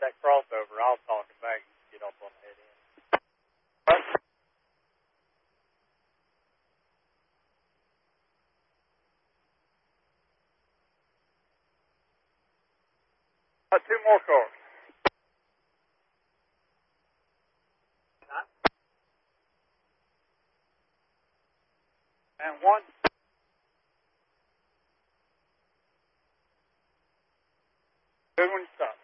that crossover, I'll talk him back and get up on the head end. Two more cars. And one. Good one, stop.